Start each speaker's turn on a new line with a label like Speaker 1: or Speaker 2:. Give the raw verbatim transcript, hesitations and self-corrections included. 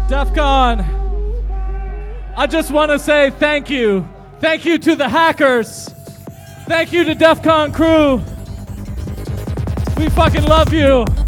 Speaker 1: DEF CON. I just want to say thank you. Thank you to the hackers. Thank you to DEF CON crew. We fucking love you.